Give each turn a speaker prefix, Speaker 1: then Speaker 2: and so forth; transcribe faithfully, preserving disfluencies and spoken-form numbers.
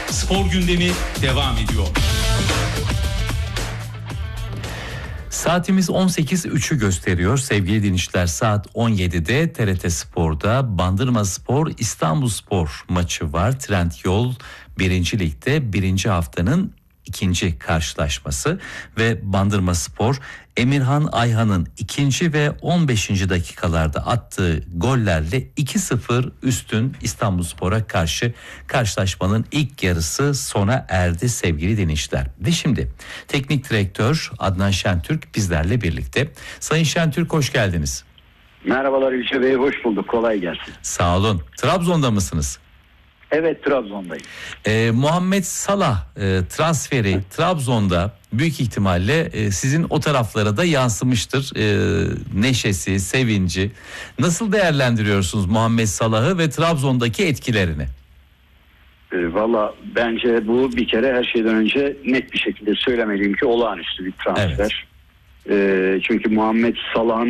Speaker 1: Spor gündemi devam ediyor.
Speaker 2: Saatimiz on sekiz üçü gösteriyor sevgili dinleyiciler. Saat on yedide T R T Spor'da Bandırmaspor İstanbulspor maçı var. Trendyol birinci Lig'de birinci haftanın ikinci karşılaşması ve Bandırmaspor Emirhan Ayhan'ın ikinci ve on beşinci dakikalarda attığı gollerle iki sıfır üstün İstanbulspor'a karşı karşılaşmanın ilk yarısı sona erdi sevgili dinleyiciler. Ve şimdi teknik direktör Adnan Şentürk bizlerle birlikte. Sayın Şentürk, hoş geldiniz.
Speaker 3: Merhabalar Yüce Bey, hoş bulduk, kolay gelsin.
Speaker 2: Sağ olun. Trabzon'da mısınız?
Speaker 3: Evet, Trabzon'dayım.
Speaker 2: Ee, Muhammed Salah e, transferi Trabzon'da büyük ihtimalle e, sizin o taraflara da yansımıştır. E, neşesi, sevinci. Nasıl değerlendiriyorsunuz Muhammed Salah'ı ve Trabzon'daki etkilerini?
Speaker 3: E, Valla bence bu bir kere her şeyden önce net bir şekilde söylemeliyim ki olağanüstü bir transfer. Evet. E, çünkü Muhammed Salah'ın